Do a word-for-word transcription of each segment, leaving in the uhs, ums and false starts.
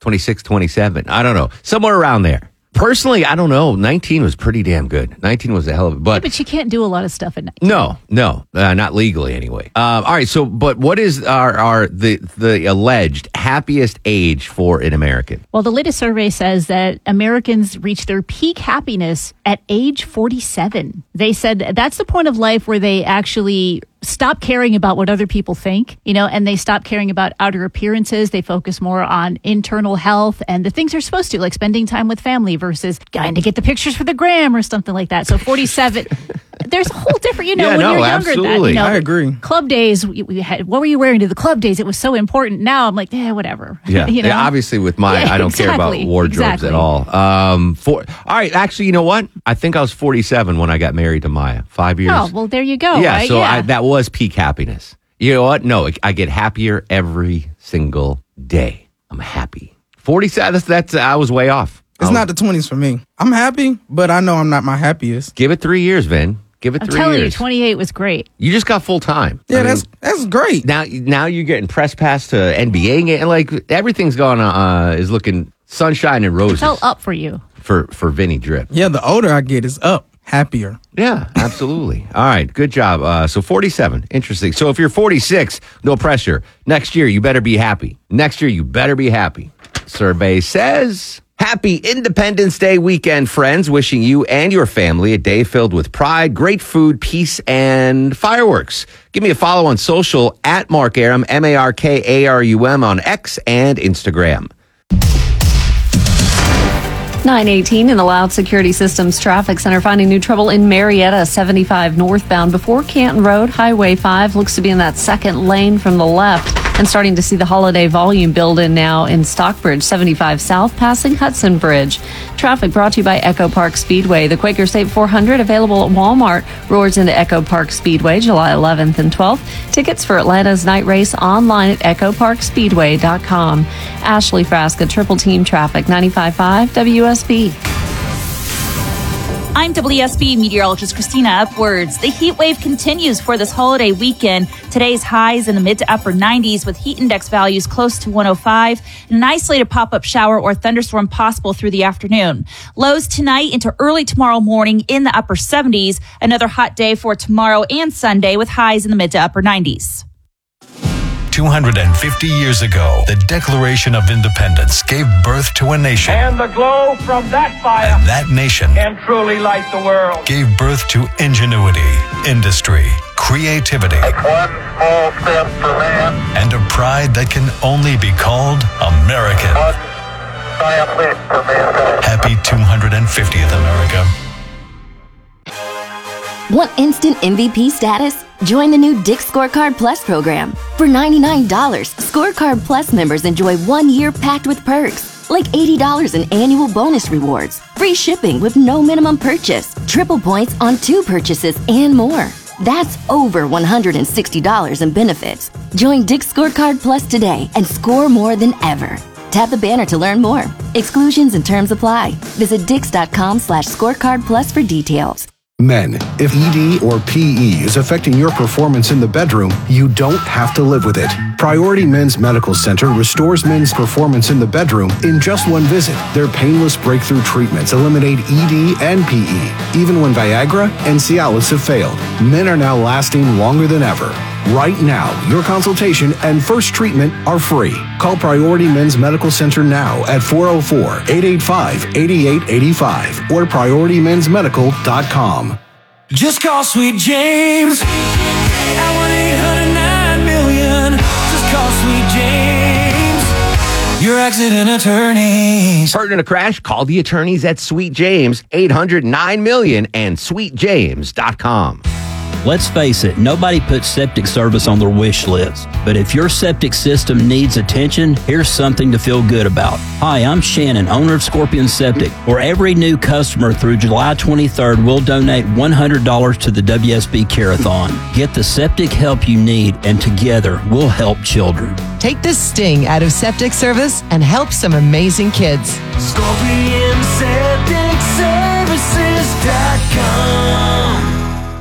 twenty-six, twenty-seven. I don't know. Somewhere around there. Personally, I don't know. nineteen was pretty damn good. nineteen was a hell of a... But, yeah, but you can't do a lot of stuff at nineteen. No, no. Uh, not legally, anyway. Um, all right, so, but what is our, our the, the alleged happiest age for an American? Well, the latest survey says that Americans reach their peak happiness at age forty-seven. They said that's the point of life where they actually stop caring about what other people think, you know, and they stop caring about outer appearances. They focus more on internal health and the things they're supposed to, like spending time with family versus going to get the pictures for the gram or something like that. So forty-seven, there's a whole different, you know, yeah, when no, you're younger. Absolutely. That, you know, I agree. Club days, we, we had, what were you wearing to the club days? It was so important. Now I'm like, yeah, whatever. Yeah, you know? yeah obviously with my, yeah, I don't exactly, care about wardrobes exactly. at all. Um, for, all right, actually, you know what? I think I was forty-seven when I got married to Maya. Five years. Oh, well, there you go. Yeah, right? so yeah. I, that was peak happiness. You know what? No, I get happier every single day. I'm happy. forty-seven, that's, that's I was way off. It's was, not the twenties for me. I'm happy, but I know I'm not my happiest. Give it three years, Vin. Give it I'm three telling years. you, twenty-eight was great. You just got full time. Yeah, I mean, that's that's great. now. Now you're getting press pass to N B A game. Like everything's going uh, is looking sunshine and roses. It's all up for you. for for Vinny Drip. Yeah, the older I get, is up. Happier. Yeah, absolutely. All right, good job. Uh, so forty-seven, interesting. So if you're forty-six, no pressure. Next year, you better be happy. Next year, you better be happy. Survey says, happy Independence Day weekend, friends. Wishing you and your family a day filled with pride, great food, peace, and fireworks. Give me a follow on social at Mark Arum, M A R K A R U M on X and Instagram. nine eighteen in the Loud Security Systems Traffic Center, finding new trouble in Marietta, seventy-five northbound before Canton Road. Highway five looks to be in that second lane from the left, and starting to see the holiday volume build in now in Stockbridge, seventy-five south, passing Hudson Bridge. Traffic brought to you by Echo Park Speedway. The Quaker State four hundred available at Walmart roars into Echo Park Speedway July eleventh and twelfth. Tickets for Atlanta's night race online at echo park speedway dot com. Ashley Frasca, Triple Team Traffic, ninety-five point five W S B. I'm W S B meteorologist Christina Upwards. The heat wave continues for this holiday weekend. Today's highs in the mid to upper nineties with heat index values close to one oh five and an isolated pop-up shower or thunderstorm possible through the afternoon. Lows tonight into early tomorrow morning in the upper seventies. Another hot day for tomorrow and Sunday with highs in the mid to upper nineties. two hundred fifty years ago, the Declaration of Independence gave birth to a nation. And the glow from that fire And that nation can truly light the world. gave birth to ingenuity, industry, creativity, One small step for man, and a pride that can only be called American. one giant leap for mankind. Happy two hundred fiftieth, America. Want instant M V P status? Join the new Dick's Scorecard Plus program. For ninety-nine dollars, Scorecard Plus members enjoy one year packed with perks, like eighty dollars in annual bonus rewards, free shipping with no minimum purchase, triple points on two purchases, and more. That's over one hundred sixty dollars in benefits. Join Dick's Scorecard Plus today and score more than ever. Tap the banner to learn more. Exclusions and terms apply. Visit dix.com slash scorecard plus for details. Men, if E D or P E is affecting your performance in the bedroom, you don't have to live with it. Priority Men's Medical Center restores men's performance in the bedroom in just one visit. Their painless breakthrough treatments eliminate E D and P E, even when Viagra and Cialis have failed. Men are now lasting longer than ever. Right now, your consultation and first treatment are free. Call Priority Men's Medical Center now at four oh four, eight eight five, eight eight eight five or priority mens medical dot com. Just call Sweet James at one eight hundred nine million. Just call Sweet James, your accident attorneys. Hurt in a crash? Call the attorneys at Sweet James, eight hundred nine million and sweet james dot com. Let's face it, nobody puts septic service on their wish list. But if your septic system needs attention, here's something to feel good about. Hi, I'm Shannon, owner of Scorpion Septic. For every new customer through July twenty-third, we'll donate one hundred dollars to the W S B Care-a-thon. Get the septic help you need, and together we'll help children. Take the sting out of septic service and help some amazing kids. Scorpion Septic Services dot com.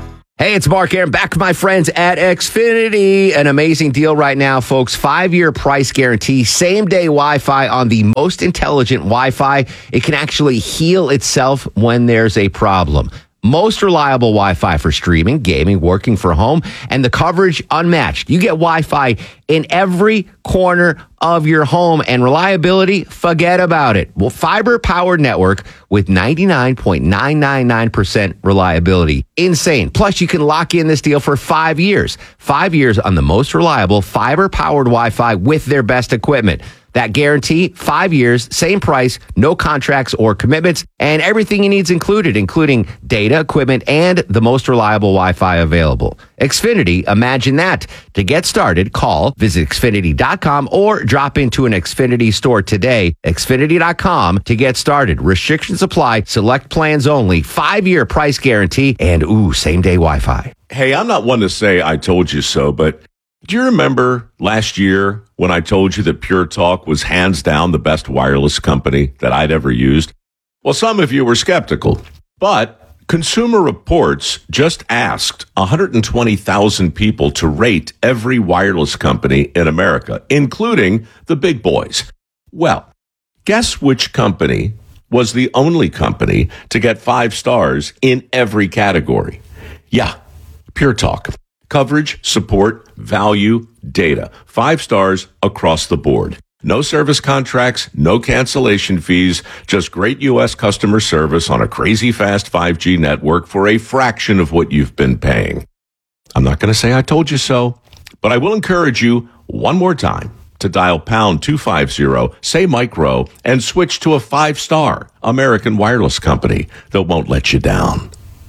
Hey, it's Mark Aaron, back with my friends at Xfinity. An amazing deal right now, folks. Five-year price guarantee, same-day Wi-Fi on the most intelligent Wi-Fi. It can actually heal itself when there's a problem. Most reliable Wi-Fi for streaming, gaming, working from home, and the coverage unmatched. You get Wi-Fi in every corner of your home, and reliability, forget about it. Well, fiber-powered network with ninety-nine point nine nine nine percent reliability. Insane. Plus, you can lock in this deal for five years. Five years on the most reliable fiber-powered Wi-Fi with their best equipment. That guarantee, five years, same price, no contracts or commitments, and everything you need is included, including data, equipment, and the most reliable Wi-Fi available. Xfinity, imagine that. To get started, call, visit Xfinity dot com, or drop into an Xfinity store today. Xfinity dot com to get started. Restrictions apply, select plans only, five-year price guarantee, and ooh, same-day Wi-Fi. Hey, I'm not one to say I told you so, but do you remember last year when I told you that Pure Talk was hands down the best wireless company that I'd ever used? Well, some of you were skeptical, but Consumer Reports just asked one hundred twenty thousand people to rate every wireless company in America, including the big boys. Well, guess which company was the only company to get five stars in every category? Yeah, Pure Talk. Coverage, support, value, data. Five stars across the board. No service contracts, no cancellation fees, just great U S customer service on a crazy fast five G network for a fraction of what you've been paying. I'm not going to say I told you so, but I will encourage you one more time to dial pound two fifty, say micro, and switch to a five-star American wireless company that won't let you down.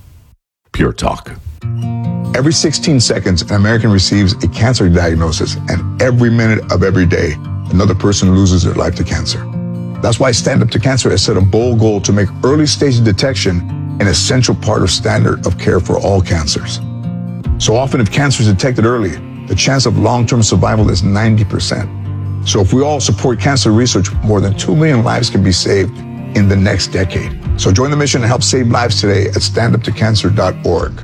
Pure Talk. Every sixteen seconds, an American receives a cancer diagnosis, and every minute of every day, another person loses their life to cancer. That's why Stand Up to Cancer has set a bold goal to make early stage detection an essential part of standard of care for all cancers. So often, if cancer is detected early, the chance of long-term survival is ninety percent. So if we all support cancer research, more than two million lives can be saved in the next decade. So join the mission and help save lives today at stand up to cancer dot org.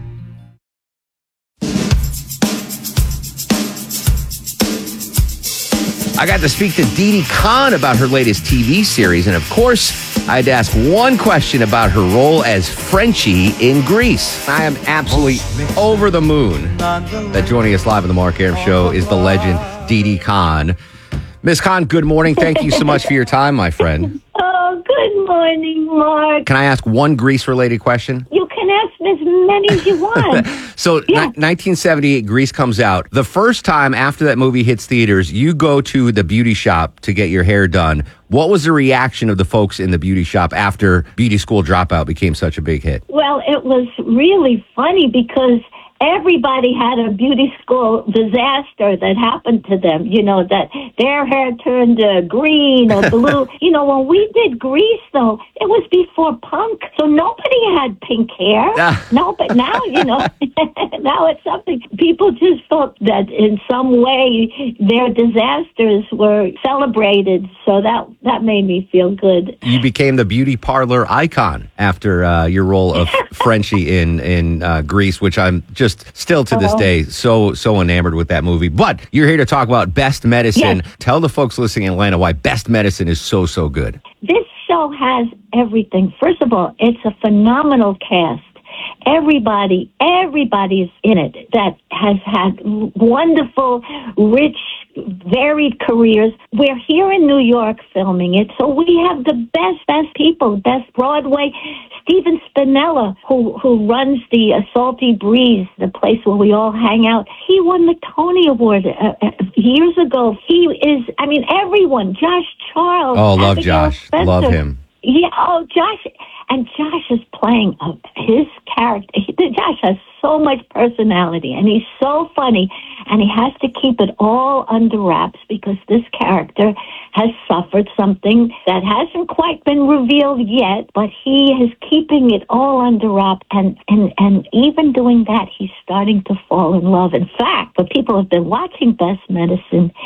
I got to speak to Didi Khan about her latest T V series, and of course, I had to ask one question about her role as Frenchie in Grease. I am absolutely over the moon that joining us live on the Mark Arum Show is the legend Didi Khan. Miss Khan, good morning. Thank you so much for your time, my friend. Oh, good morning, Mark. Can I ask one Grease-related question? You can ask as many as you want. So, Yeah. ni- nineteen seventy-eight, Grease comes out. The first time after that movie hits theaters, you go to the beauty shop to get your hair done. What was the reaction of the folks in the beauty shop after Beauty School Dropout became such a big hit? Well, it was really funny because everybody had a beauty school disaster that happened to them. You know, that their hair turned uh, green or blue. You know, when we did Grease, though, it was before punk. So nobody had pink hair. No, but now, you know, now it's something. People just thought that in some way their disasters were celebrated. So that, that made me feel good. You became the beauty parlor icon after uh, your role of Frenchie in, in uh, Grease, which I'm just still to this Oh. day so so enamored with that movie. But you're here to talk about Best Medicine. Yes. Tell the folks listening in Atlanta why Best Medicine is so, so good. This show has everything. First of all, it's a phenomenal cast. Everybody, everybody's in it that has had wonderful, rich, varied careers. We're here in New York filming it, so we have the best, best people, best Broadway. Steven Spinella, who who runs the uh, Salty Breeze, the place where we all hang out, he won the Tony Award uh, uh, years ago. He is, I mean, everyone. Josh Charles. Oh, love Abigail Josh. Spencer. Love him. Yeah, oh, Josh, and Josh is playing uh, his character. He, Josh has so much personality, and he's so funny, and he has to keep it all under wraps because this character has suffered something that hasn't quite been revealed yet, but he is keeping it all under wraps, and, and, and even doing that, he's starting to fall in love. In fact, for people who have been watching Best Medicine,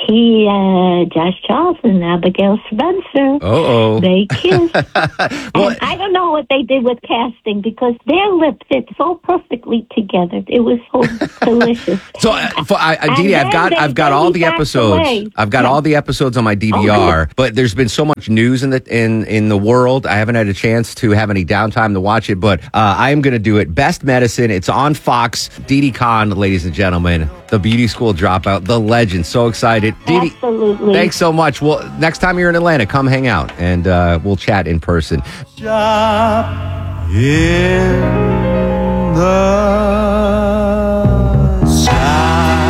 he, uh, Josh Charles and Abigail Spencer, Uh-oh. they kissed. And I don't know what they did with casting because their lips fit so perfectly together. It was so delicious. So, uh, for, I, And Didi, I've then got, they- I've got then all he the backed episodes. away. I've got Yeah. all the episodes on my D V R. Oh, but there's been so much news in the in in the world. I haven't had a chance to have any downtime to watch it. But uh, I am going to do it. Best Medicine. It's on Fox. Didi Khan, ladies and gentlemen, the beauty school dropout, the legend. So excited, Didi. Absolutely. Thanks so much. Well, next time you're in Atlanta, come hang out and uh, we'll chat in person. Job in the sky.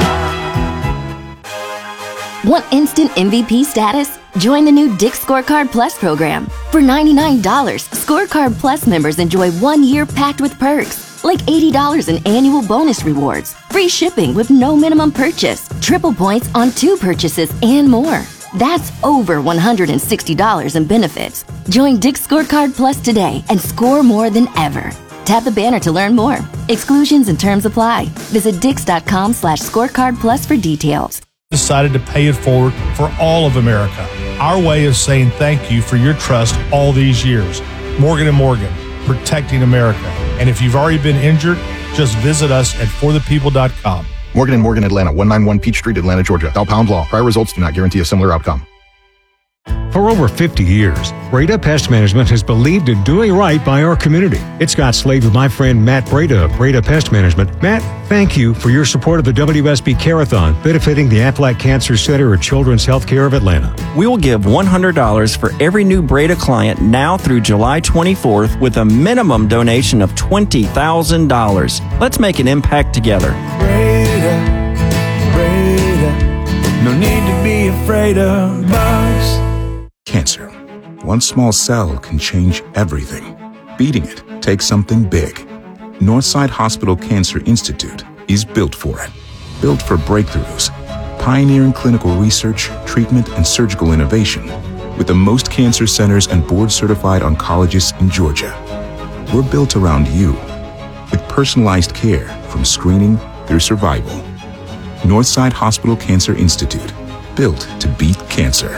Want instant M V P status? Join the new Dick Scorecard Plus program. For ninety-nine dollars, Scorecard Plus members enjoy one year packed with perks, like eighty dollars in annual bonus rewards, free shipping with no minimum purchase, triple points on two purchases, and more. That's over one hundred sixty dollars in benefits. Join Dick Scorecard Plus today and score more than ever. Tap the banner to learn more. Exclusions and terms apply. Visit dix.com slash scorecard plus for details. Decided to pay it forward for all of America. Our way of saying thank you for your trust all these years. Morgan and Morgan, protecting America. And if you've already been injured, just visit us at for the people dot com. Morgan and Morgan, Atlanta, one ninety-one Peachtree, Atlanta, Georgia. Thou pound law. Prior results do not guarantee a similar outcome. For over fifty years, Breda Pest Management has believed in doing right by our community. It's Scott Slade with my friend Matt Breda of Breda Pest Management. Matt, thank you for your support of the W S B Care-a-thon, benefiting the Aflac Cancer Center at Children's Healthcare of Atlanta. We will give one hundred dollars for every new Breda client now through July twenty-fourth with a minimum donation of twenty thousand dollars. Let's make an impact together. Breda, Breda, no need to be afraid of bugs. Cancer. One small cell can change everything. Beating it takes something big. Northside Hospital Cancer Institute is built for it. Built for breakthroughs, pioneering clinical research, treatment, and surgical innovation with the most cancer centers and board-certified oncologists in Georgia. We're built around you with personalized care from screening through survival. Northside Hospital Cancer Institute, built to beat cancer.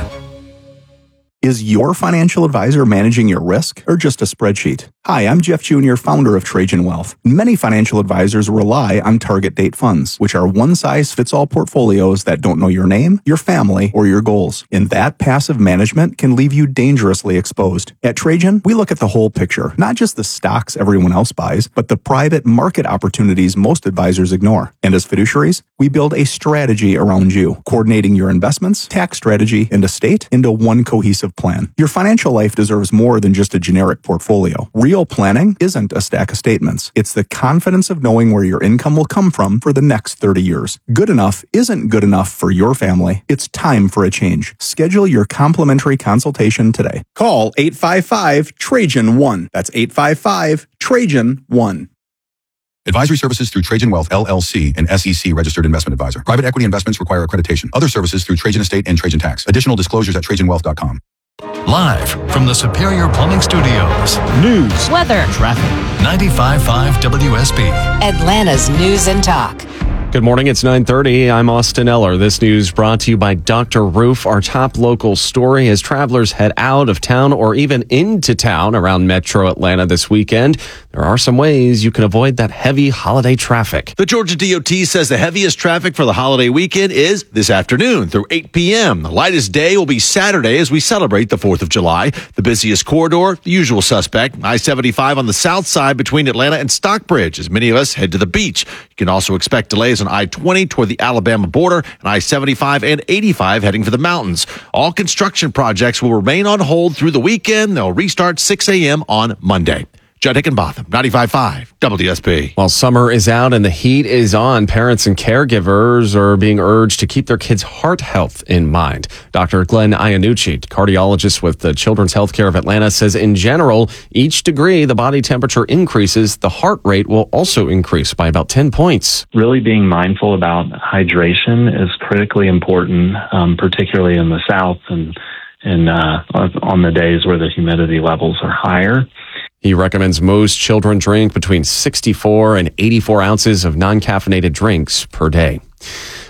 Is your financial advisor managing your risk or just a spreadsheet? Hi, I'm Jeff Junior, founder of Trajan Wealth. Many financial advisors rely on target date funds, which are one-size-fits-all portfolios that don't know your name, your family, or your goals. And that passive management can leave you dangerously exposed. At Trajan, we look at the whole picture, not just the stocks everyone else buys, but the private market opportunities most advisors ignore. And as fiduciaries, we build a strategy around you, coordinating your investments, tax strategy, and estate into one cohesive plan. Your financial life deserves more than just a generic portfolio. Real planning isn't a stack of statements. It's the confidence of knowing where your income will come from for the next thirty years. Good enough isn't good enough for your family. It's time for a change. Schedule your complimentary consultation today. Call eight five five Trajan one. That's eight five five Trajan one. Advisory services through Trajan Wealth, L L C, an S E C registered investment advisor. Private equity investments require accreditation. Other services through Trajan Estate and Trajan Tax. Additional disclosures at trajan wealth dot com. Live from the Superior Plumbing Studios. News, weather, Traffic. ninety-five point five W S B. Atlanta's News and Talk. Good morning, it's nine thirty. I'm Austin Eller. This news brought to you by Doctor Roof. Our top local story as travelers head out of town or even into town around Metro Atlanta this weekend. There are some ways you can avoid that heavy holiday traffic. The Georgia D O T says the heaviest traffic for the holiday weekend is this afternoon through eight p.m. The lightest day will be Saturday as we celebrate the fourth of July. The busiest corridor, the usual suspect, I seventy-five on the south side between Atlanta and Stockbridge as many of us head to the beach. You can also expect delays on I twenty toward the Alabama border and I seventy-five and eighty-five heading for the mountains. All construction projects will remain on hold through the weekend. They'll restart six a.m. on Monday. Judd Hickenbotham, ninety-five point five W S B. While summer is out and the heat is on, parents and caregivers are being urged to keep their kids' heart health in mind. Doctor Glenn Iannucci, cardiologist with the Children's Healthcare of Atlanta, says in general, each degree the body temperature increases, the heart rate will also increase by about ten points. Really being mindful about hydration is critically important, um, particularly in the South and, and uh, on the days where the humidity levels are higher. He recommends most children drink between sixty-four and eighty-four ounces of non-caffeinated drinks per day.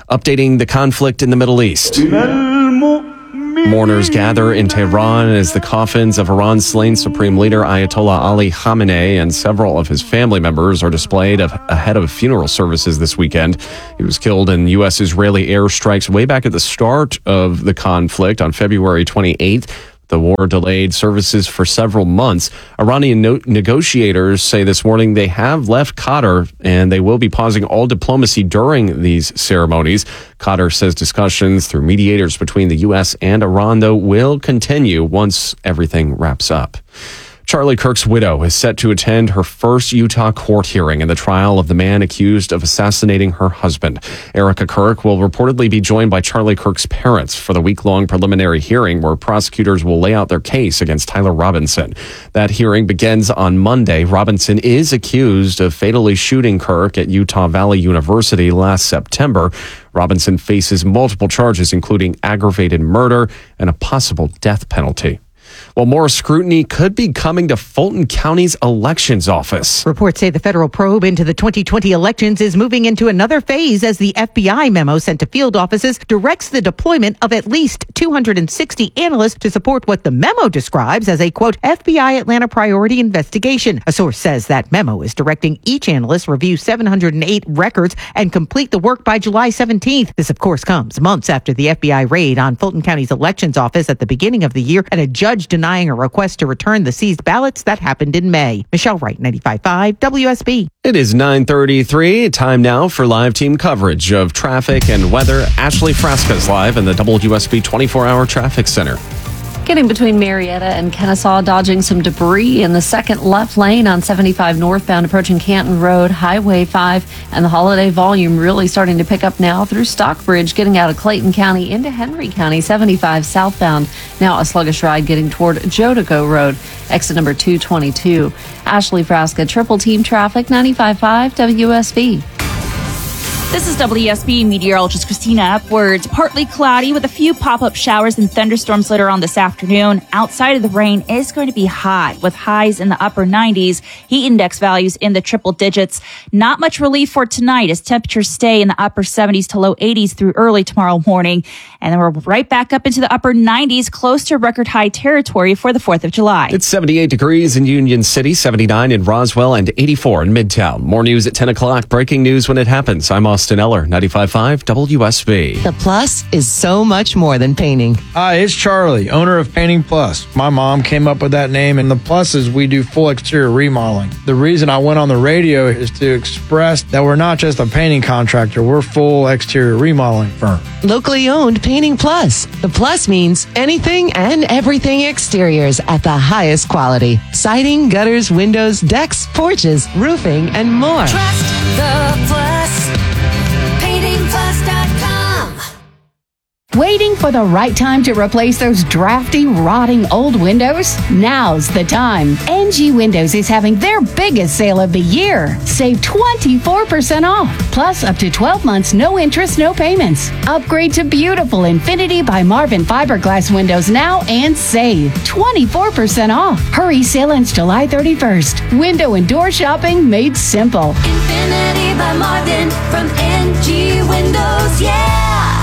Updating the conflict in the Middle East. Mourners gather in Tehran as the coffins of Iran's slain Supreme Leader Ayatollah Ali Khamenei and several of his family members are displayed ahead of funeral services this weekend. He was killed in U S-Israeli airstrikes way back at the start of the conflict on February twenty-eighth. The war delayed services for several months. Iranian no- negotiators say this morning they have left Qatar and they will be pausing all diplomacy during these ceremonies. Qatar says discussions through mediators between the U S and Iran, though, will continue once everything wraps up. Charlie Kirk's widow is set to attend her first Utah court hearing in the trial of the man accused of assassinating her husband. Erica Kirk will reportedly be joined by Charlie Kirk's parents for the week-long preliminary hearing where prosecutors will lay out their case against Tyler Robinson. That hearing begins on Monday. Robinson is accused of fatally shooting Kirk at Utah Valley University last September. Robinson faces multiple charges, including aggravated murder and a possible death penalty. Well, more scrutiny could be coming to Fulton County's elections office. Reports say the federal probe into the twenty twenty elections is moving into another phase as the F B I memo sent to field offices directs the deployment of at least two hundred sixty analysts to support what the memo describes as a, quote, F B I Atlanta priority investigation. A source says that memo is directing each analyst review seven hundred eight records and complete the work by July seventeenth. This, of course, comes months after the F B I raid on Fulton County's elections office at the beginning of the year and a judge denying a request to return the seized ballots that happened in May. Michelle Wright, ninety-five point five W S B. It is nine thirty-three. Time now for live team coverage of traffic and weather. Ashley Frasca's live in the W S B twenty-four hour traffic center. Getting between Marietta and Kennesaw, dodging some debris in the second left lane on seventy-five northbound approaching Canton Road, Highway five, and the holiday volume really starting to pick up now through Stockbridge, getting out of Clayton County into Henry County, seventy-five southbound. Now a sluggish ride getting toward Jotico Road, exit number two twenty-two. Ashley Frasca, Triple Team Traffic, ninety-five point five W S B. This is W S B meteorologist Christina Upwards. Partly cloudy with a few pop-up showers and thunderstorms later on this afternoon. Outside of the rain is going to be hot with highs in the upper nineties. Heat index values in the triple digits. Not much relief for tonight as temperatures stay in the upper seventies to low eighties through early tomorrow morning. And then we're right back up into the upper nineties, close to record high territory for the fourth of July. It's seventy-eight degrees in Union City, seventy-nine in Roswell, and eighty-four in Midtown. More news at ten o'clock. Breaking news when it happens. I'm Austin Eller, ninety-five point five W S B. The Plus is so much more than painting. Hi, it's Charlie, owner of Painting Plus. My mom came up with that name, and the Plus is we do full exterior remodeling. The reason I went on the radio is to express that we're not just a painting contractor, we're full exterior remodeling firm. Locally owned Painting Plus. The Plus means anything and everything exteriors at the highest quality. Siding, gutters, windows, decks, porches, roofing, and more. Trust the Plus. painting plus dot com. Waiting for the right time to replace those drafty, rotting old windows? Now's the time. N G Windows is having their biggest sale of the year. Save twenty-four percent off, plus up to twelve months, no interest, no payments. Upgrade to beautiful Infinity by Marvin fiberglass windows now and save twenty-four percent off. Hurry, sale ends July thirty-first. Window and door shopping made simple. Infinity by Marvin from N G Windows, yeah!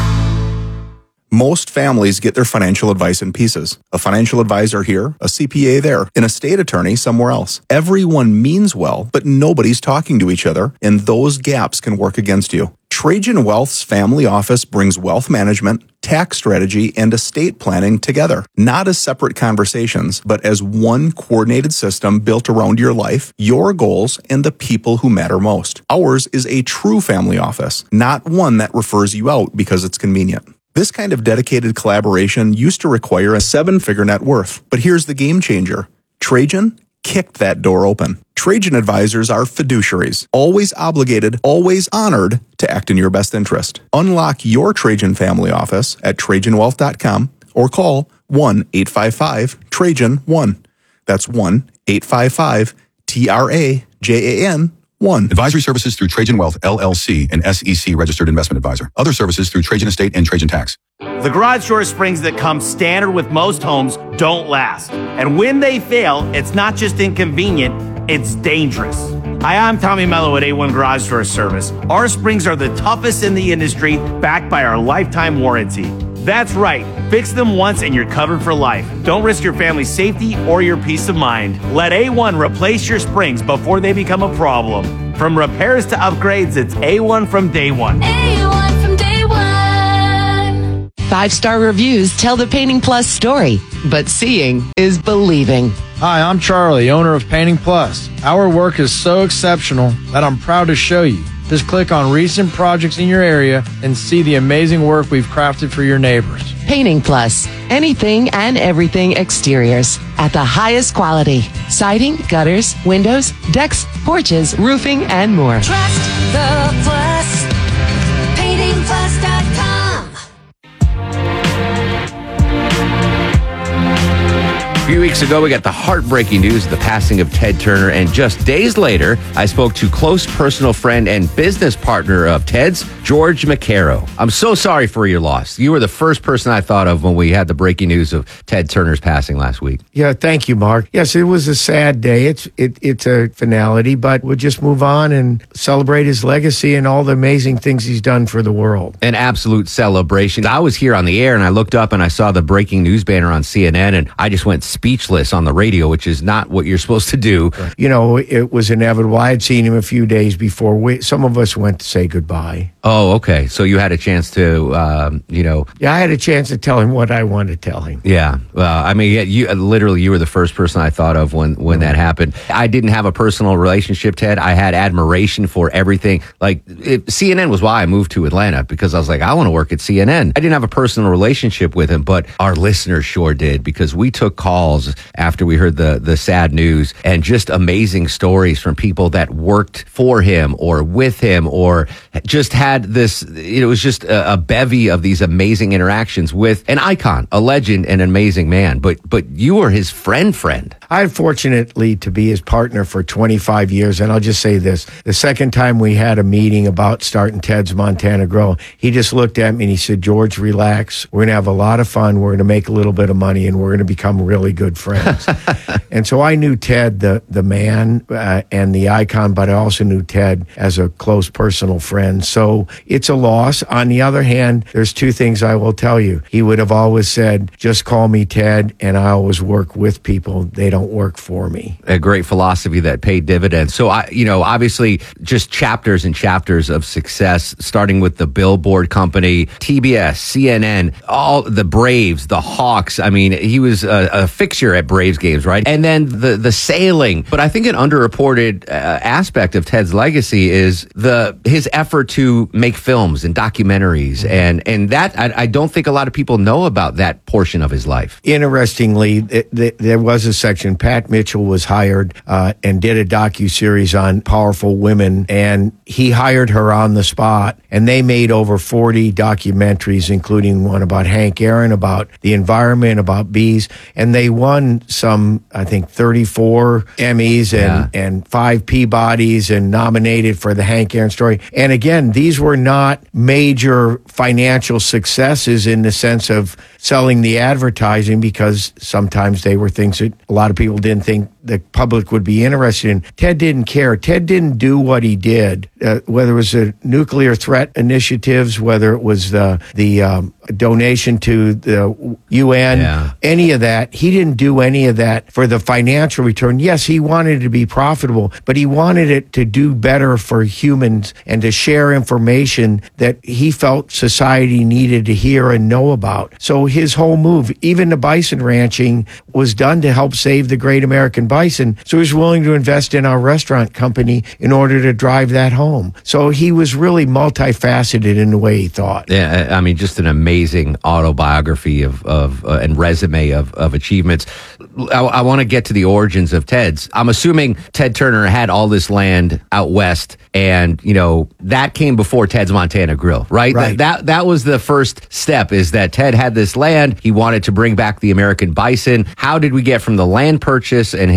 Most families get their financial advice in pieces. A financial advisor here, a C P A there, an estate attorney somewhere else. Everyone means well, but nobody's talking to each other, and those gaps can work against you. Trajan Wealth's family office brings wealth management, tax strategy, and estate planning together, not as separate conversations, but as one coordinated system built around your life, your goals, and the people who matter most. Ours is a true family office, not one that refers you out because it's convenient. This kind of dedicated collaboration used to require a seven-figure net worth, but here's the game changer. Trajan kicked that door open. Trajan advisors are fiduciaries, always obligated, always honored to act in your best interest. Unlock your Trajan family office at Trajan Wealth dot com or call one eight five five Trajan one. That's one eight five five T R A J A N one. Advisory services through Trajan Wealth, L L C, an S E C registered investment advisor. Other services through Trajan Estate and Trajan Tax. The garage door springs that come standard with most homes don't last. And when they fail, it's not just inconvenient, it's dangerous. Hi, I'm Tommy Mello at A one Garage Door Service. Our springs are the toughest in the industry, backed by our lifetime warranty. That's right. Fix them once and you're covered for life. Don't risk your family's safety or your peace of mind. Let A one replace your springs before they become a problem. From repairs to upgrades, it's A one from day one. A one from day one. Five-star reviews tell the Painting Plus story, but seeing is believing. Hi, I'm Charlie, owner of Painting Plus. Our work is so exceptional that I'm proud to show you. Just click on recent projects in your area and see the amazing work we've crafted for your neighbors. Painting Plus, anything and everything exteriors at the highest quality. Siding, gutters, windows, decks, porches, roofing, and more. Trust the Plus. painting plus dot com. A few weeks ago, we got the heartbreaking news of the passing of Ted Turner, and just days later, I spoke to close personal friend and business partner of Ted's, George McCarrow. I'm so sorry for your loss. You were the first person I thought of when we had the breaking news of Ted Turner's passing last week. Yeah, thank you, Mark. Yes, it was a sad day. It's it, it's a finality, but we'll just move on and celebrate his legacy and all the amazing things he's done for the world. An absolute celebration. I was here on the air, and I looked up and I saw the breaking news banner on C N N, and I just went speechless on the radio, which is not what you're supposed to do. You know, it was inevitable. I had seen him a few days before. We, some of us went to say goodbye. Oh, okay. So you had a chance to, um, you know. Yeah, I had a chance to tell him what I wanted to tell him. Yeah. Well, I mean, you literally, you were the first person I thought of when, when that happened. I didn't have a personal relationship, Ted. I had admiration for everything. Like, it, C N N was why I moved to Atlanta, because I was like, I want to work at C N N. I didn't have a personal relationship with him, but our listeners sure did, because we took calls after we heard the, the sad news, and just amazing stories from people that worked for him or with him, or just had this, it was just a, a bevy of these amazing interactions with an icon, a legend, and an amazing man. But, but you were his friend friend. I had fortunately to be his partner for twenty-five years, and I'll just say this. The second time we had a meeting about starting Ted's Montana Grill, he just looked at me and he said, George, relax. We're going to have a lot of fun. We're going to make a little bit of money, and we're going to become really good friends. And so I knew Ted, the, the man uh, and the icon, but I also knew Ted as a close personal friend. So it's a loss. On the other hand, there's two things I will tell you. He would have always said, just call me Ted, and I always work with people. They don't work for me. A great philosophy that paid dividends. So, I, you know, obviously just chapters and chapters of success, starting with the Billboard Company, T B S, C N N, all the Braves, the Hawks. I mean, he was a, a fixture at Braves games, right? And then the, the sailing. But I think an underreported uh, aspect of Ted's legacy is the his effort to make films and documentaries. And, and that, I, I don't think a lot of people know about that portion of his life. Interestingly, th- th- there was a section. Pat Mitchell was hired uh, and did a docuseries on powerful women, and he hired her on the spot, and they made over forty documentaries, including one about Hank Aaron, about the environment, about bees, and they won some, I think, thirty-four Emmys and, yeah. and five Peabodys, and nominated for the Hank Aaron story. And again, these were not major financial successes in the sense of selling the advertising, because sometimes they were things that a lot of people didn't think the public would be interested in. Ted didn't care. Ted didn't do what he did, uh, whether it was the nuclear threat initiatives, whether it was the the um, donation to the U N, yeah. any of that. He didn't do any of that for the financial return. Yes, he wanted it to be profitable, but he wanted it to do better for humans and to share information that he felt society needed to hear and know about. So his whole move, even the bison ranching, was done to help save the great American bison. So he was willing to invest in our restaurant company in order to drive that home. So he was really multifaceted in the way he thought. Yeah, I mean, just an amazing autobiography of, of uh, and resume of, of achievements. I, I want to get to the origins of Ted's. I'm assuming Ted Turner had all this land out west, and, you know, that came before Ted's Montana Grill, right? Right. That, that, that was the first step, is that Ted had this land. He wanted to bring back the American bison. How did we get from the land purchase and his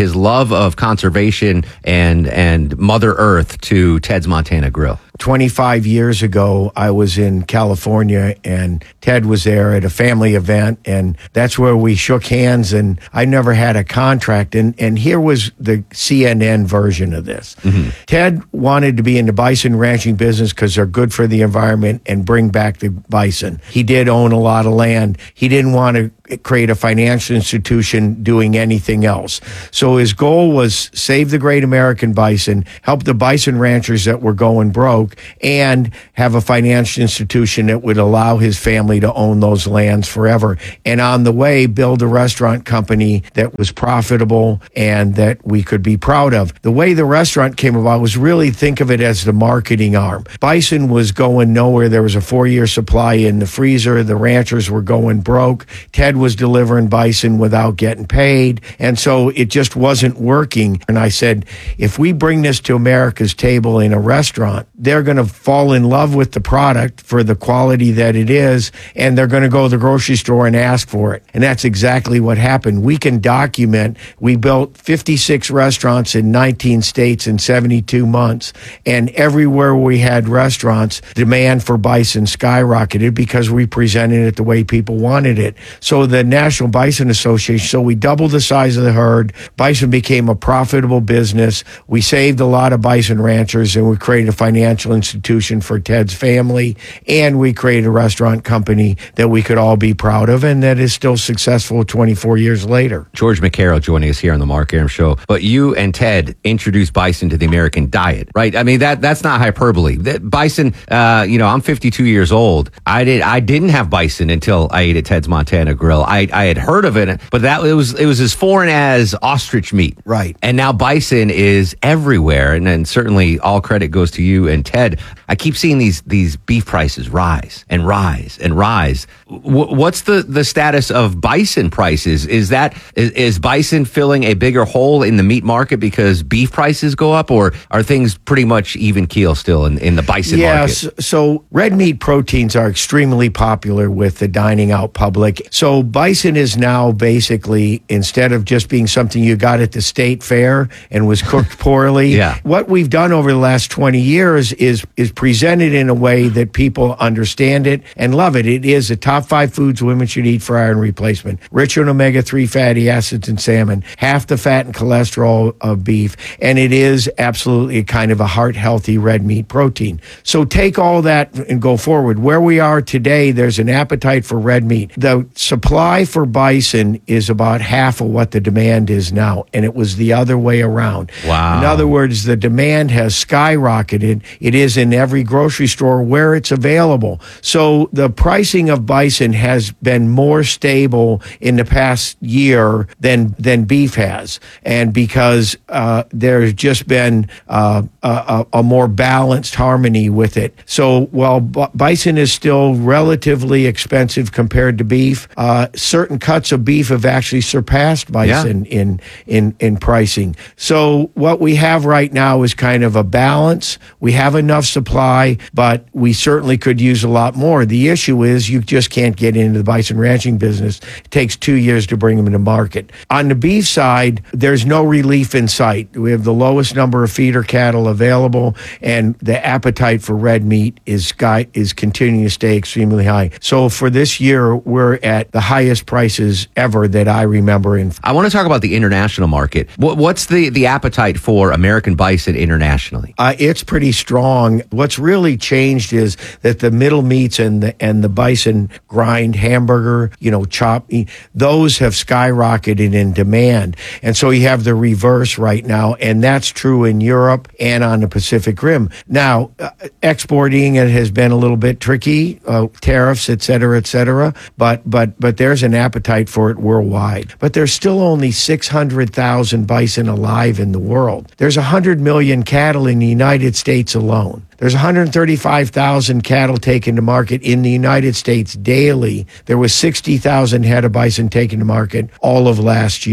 his love of conservation and and Mother Earth to Ted's Montana Grill? twenty-five years ago, I was in California and Ted was there at a family event, and that's where we shook hands, and I never had a contract. And, and here was the C N N version of this. Mm-hmm. Ted wanted to be in the bison ranching business because they're good for the environment and bring back the bison. He did own a lot of land. He didn't want to create a financial institution doing anything else. So his goal was save the great American bison, help the bison ranchers that were going broke, and have a financial institution that would allow his family to own those lands forever. And on the way, build a restaurant company that was profitable and that we could be proud of. The way the restaurant came about was really think of it as the marketing arm. Bison was going nowhere. There was a four-year supply in the freezer. The ranchers were going broke. Ted was delivering bison without getting paid. And so it just wasn't working. And I said, if we bring this to America's table in a restaurant, they're going to fall in love with the product for the quality that it is, and they're going to go to the grocery store and ask for it. And that's exactly what happened. We can document, we built fifty-six restaurants in nineteen states in seventy-two months. And everywhere we had restaurants, demand for bison skyrocketed because we presented it the way people wanted it. So the National Bison Association, so we doubled the size of the herd. Bison became a profitable business. We saved a lot of bison ranchers, and we created a financial institution for Ted's family, and we created a restaurant company that we could all be proud of and that is still successful twenty-four years later. George McCarroll joining us here on the Mark Arum Show. But you and Ted introduced bison to the American diet, right? I mean, that that's not hyperbole. That bison, uh, you know, I'm fifty-two years old. I did I didn't have bison until I ate at Ted's Montana Grill. I, I had heard of it, but that it was it was as foreign as ostrich meat. Right. And now bison is everywhere, and then certainly all credit goes to you and Ted. I keep seeing these these beef prices rise and rise and rise. W- what's the, the status of bison prices? Is that is, is bison filling a bigger hole in the meat market because beef prices go up, or are things pretty much even keel still in, in the bison yeah, market? So, so red meat proteins are extremely popular with the dining out public. So bison is now basically, instead of just being something you got at the state fair and was cooked poorly, yeah. what we've done over the last twenty years is is presented in a way that people understand it and love it. It is the top five foods women should eat for iron replacement. Rich in omega three fatty acids in salmon, half the fat and cholesterol of beef, and it is absolutely kind of a heart-healthy red meat protein. So take all that and go forward. Where we are today, there's an appetite for red meat. The supply for bison is about half of what the demand is now, and it was the other way around. Wow. In other words, the demand has skyrocketed. It is in every grocery store where it's available. So the pricing of bison has been more stable in the past year than than beef has, and because uh, there's just been uh, a, a more balanced harmony with it. So while b- bison is still relatively expensive compared to beef, uh, certain cuts of beef have actually surpassed bison yeah. in in in pricing. So what we have right now is kind of a balance. We have enough supply, but we certainly could use a lot more. The issue is you just can't get into the bison ranching business. It takes two years to bring them into market. On the beef side, there's no relief in sight. We have the lowest number of feeder cattle available, and the appetite for red meat is sky, is continuing to stay extremely high. So for this year, we're at the highest prices ever that I remember. In I want to talk about the international market. What, what's the, the appetite for American bison internationally? Uh, it's pretty strong. What's really changed is that the middle meats and the and the bison grind, hamburger, you know, chop, those have skyrocketed in demand. And so you have the reverse right now, and that's true in Europe and on the Pacific Rim. Now, uh, exporting it has been a little bit tricky, uh, tariffs, et cetera, et cetera, but, but, but there's an appetite for it worldwide. But there's still only six hundred thousand bison alive in the world. There's one hundred million cattle in the United States alone. There's one hundred thirty-five thousand cattle taken to market in the United States daily. There was sixty thousand head of bison taken to market all of last year.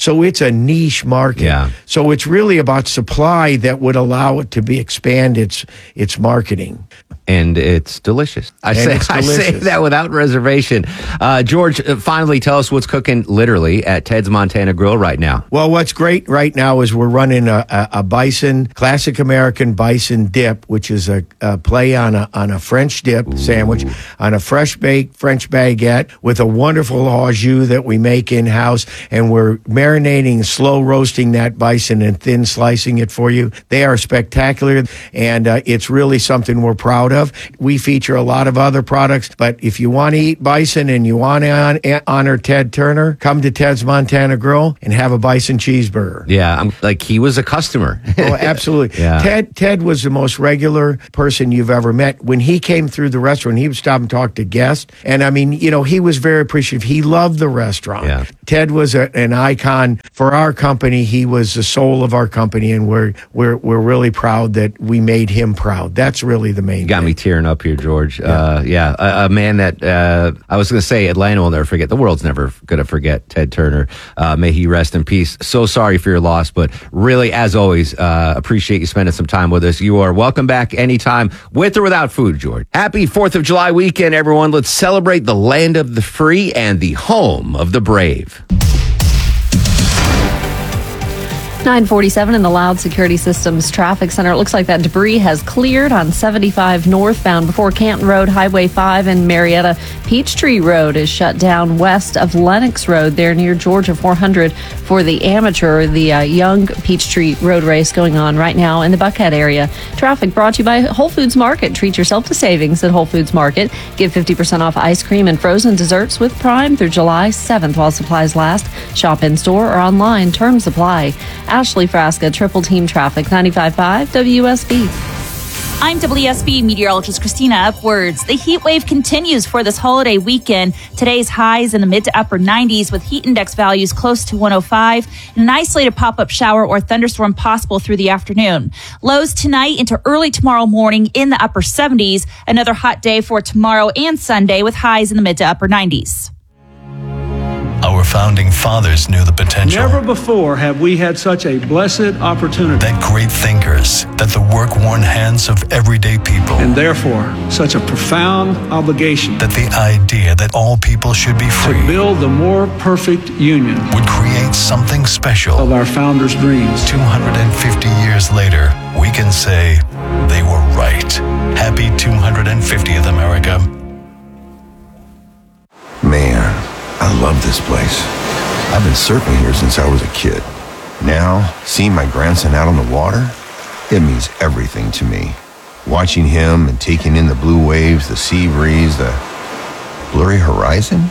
So it's a niche market. Yeah. So it's really about supply that would allow it to be expand its its marketing. And it's delicious. I And say it's I say delicious. that without reservation. Uh, George, uh, finally tell us what's cooking literally at Ted's Montana Grill right now. Well, what's great right now is we're running a, a, a bison, classic American bison dip, which is a, a play on a on a French dip Ooh. sandwich, on a fresh baked French baguette with a wonderful au jus that we make in house, and we're marinating, slow roasting that bison and thin slicing it for you. They are spectacular, and uh, it's really something we're proud of. We feature a lot of other products, but if you want to eat bison and you want to honor Ted Turner, come to Ted's Montana Grill and have a bison cheeseburger. Yeah, I'm like he was a customer. Oh, absolutely. Yeah. Ted Ted was the most regular person you've ever met. When he came through the restaurant, he would stop and talk to guests. And I mean, you know, he was very appreciative. He loved the restaurant. Yeah. Ted was a, an icon for our company. He was the soul of our company, and we're we're we're really proud that we made him proud. That's really the main You got thing. me tearing up here, George. Yeah, uh, yeah a, a man that uh, I was going to say Atlanta will never forget. The world's never going to forget Ted Turner. Uh, may he rest in peace. So sorry for your loss, but really, as always, uh, appreciate you spending some time with us. You are welcome back anytime, with or without food, George. Happy fourth of July weekend, everyone. Let's celebrate the land of the free and the home of the brave. nine forty-seven in the Loud Security Systems Traffic Center. It looks like that debris has cleared on seventy-five northbound before Canton Road, Highway five, and Marietta. Peachtree Road is shut down west of Lennox Road there near Georgia four hundred for the amateur, the uh, Young Peachtree Road Race going on right now in the Buckhead area. Traffic brought to you by Whole Foods Market. Treat yourself to savings at Whole Foods Market. Get fifty percent off ice cream and frozen desserts with Prime through July seventh while supplies last. Shop in store or online. Terms apply. Ashley Frasca, Triple Team Traffic, ninety-five point five W S B. I'm W S B meteorologist Christina Upwards. The heat wave continues for this holiday weekend. Today's highs in the mid to upper nineties with heat index values close to one oh five and an isolated pop-up shower or thunderstorm possible through the afternoon. Lows tonight into early tomorrow morning in the upper seventies. Another hot day for tomorrow and Sunday with highs in the mid to upper nineties. Our founding fathers knew the potential. Never before have we had such a blessed opportunity. That great thinkers, that the work-worn hands of everyday people. And therefore, such a profound obligation. That the idea that all people should be free. To build the more perfect union. Would create something special. Of our founders' dreams. two hundred fifty years later, we can say they were right. Happy two hundred fiftieth, America. Man, I love this place. I've been surfing here since I was a kid. Now, seeing my grandson out on the water, it means everything to me. Watching him and taking in the blue waves, the sea breeze, the blurry horizon.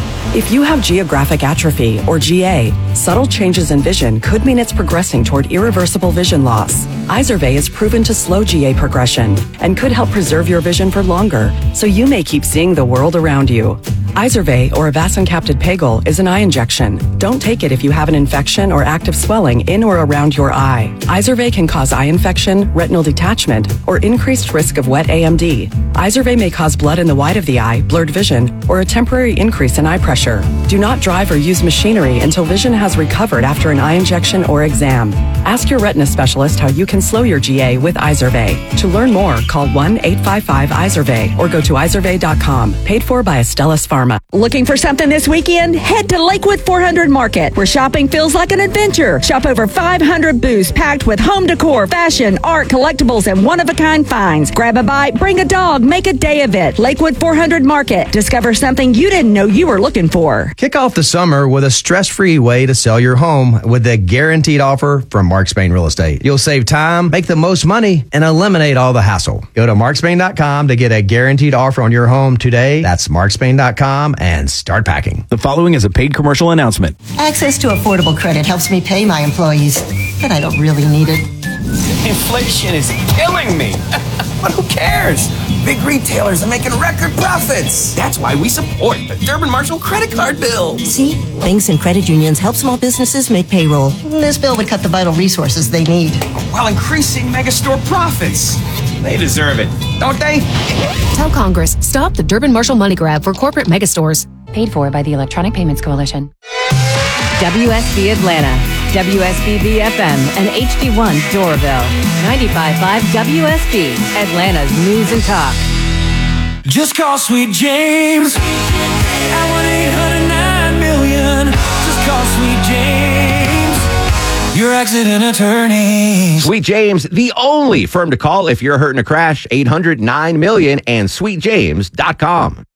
If you have geographic atrophy, or G A, subtle changes in vision could mean it's progressing toward irreversible vision loss. Izervay is proven to slow G A progression and could help preserve your vision for longer, so you may keep seeing the world around you. Izervay, or avacincaptad pegol, is an eye injection. Don't take it if you have an infection or active swelling in or around your eye. Izervay can cause eye infection, retinal detachment, or increased risk of wet A M D. Izervay may cause blood in the white of the eye, blurred vision, or a temporary increase in eye pressure. Do not drive or use machinery until vision has recovered after an eye injection or exam. Ask your retina specialist how you can slow your G A with Izervay. To learn more, call one eight five five Izervay or go to izervay dot com. Paid for by Astellas Pharma. Looking for something this weekend? Head to Lakewood four hundred Market, where shopping feels like an adventure. Shop over five hundred booths packed with home decor, fashion, art, collectibles, and one-of-a-kind finds. Grab a bite, bring a dog, make a day of it. Lakewood four hundred Market. Discover something you didn't know you were looking for. Kick off the summer with a stress-free way to sell your home with the guaranteed offer from Mark Spain Real Estate. You'll save time, make the most money, and eliminate all the hassle. Go to mark spain dot com to get a guaranteed offer on your home today. That's mark spain dot com and start packing. The following is a paid commercial announcement. Access to affordable credit helps me pay my employees, but I don't really need it. Inflation is killing me. But who cares? Big retailers are making record profits. That's why we support the Durbin Marshall credit card bill. See? Banks and credit unions help small businesses make payroll. This bill would cut the vital resources they need. While increasing megastore profits. They deserve it, don't they? Tell Congress, stop the Durbin Marshall money grab for corporate megastores. Paid for by the Electronic Payments Coalition. W S B Atlanta, W S B B F M, and H D one Doraville. ninety-five point five W S B, Atlanta's news and talk. Just call Sweet James at one eight hundred nine million. Just call Sweet James, your accident attorney. Sweet James, the only firm to call if you're hurting a crash. eight hundred nine million and sweet james dot com.